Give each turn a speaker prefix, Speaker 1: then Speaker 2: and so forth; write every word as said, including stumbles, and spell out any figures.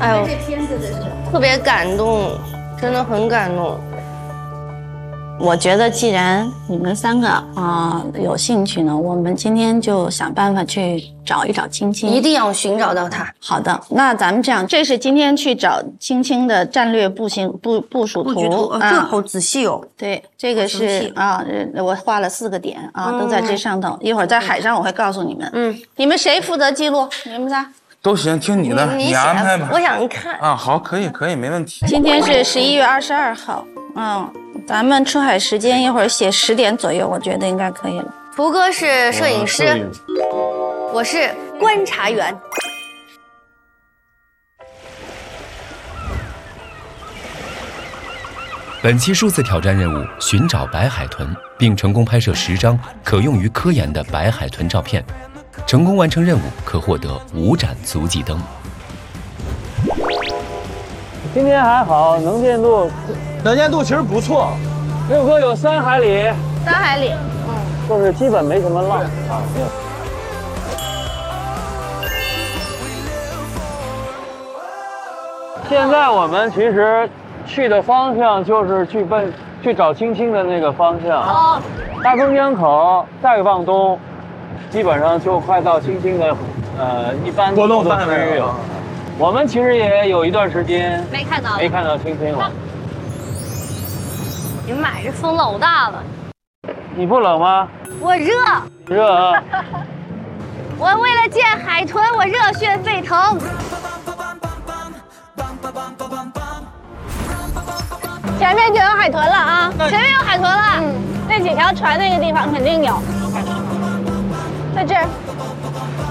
Speaker 1: 哎呦，这片子的是特别感动，真的很感动。
Speaker 2: 我觉得既然你们三个啊、呃、有兴趣呢，我们今天就想办法去找一找青青，
Speaker 1: 一定要寻找到他。
Speaker 2: 好的，那咱们这样，这是今天去找青青的战略步行部部署图，
Speaker 1: 布局图，啊、这好仔细哦。
Speaker 2: 对，这个是啊，我画了四个点啊，嗯、都在这上头。一会儿在海上我会告诉你们。嗯，你们谁负责记录？你们仨
Speaker 3: 都行，听你的，你, 你安排吧。
Speaker 1: 我想看
Speaker 3: 啊，好，可以，可以，没问题。
Speaker 2: 今天是十一月二十二号，嗯。咱们出海时间一会儿写十点左右，我觉得应该可以了。
Speaker 1: 图哥是摄影师，
Speaker 3: 摄影
Speaker 1: 我是观察员。
Speaker 4: 本期数字挑战任务：寻找白海豚，并成功拍摄十张可用于科研的白海豚照片。成功完成任务可获得五盏足迹灯。
Speaker 5: 今天还好，能见度。
Speaker 6: 能见度其实不错，
Speaker 5: 六哥有三海里，
Speaker 2: 三海里，
Speaker 5: 嗯，就是基本没什么浪啊。现在我们其实去的方向就是去奔去找青青的那个方向。哦。大丰江口再往东，基本上就快到青青的呃一般
Speaker 6: 活动范围了。
Speaker 5: 我们其实也有一段时间
Speaker 1: 没看到，
Speaker 5: 没看到青青了。
Speaker 1: 你们买这风老大了，
Speaker 5: 你不冷吗？
Speaker 1: 我热，
Speaker 5: 热啊！
Speaker 1: 我为了见海豚，我热血沸腾。
Speaker 7: 前面就有海豚了啊！前面有海豚了，嗯，那几条船那个地方肯定有，在这儿。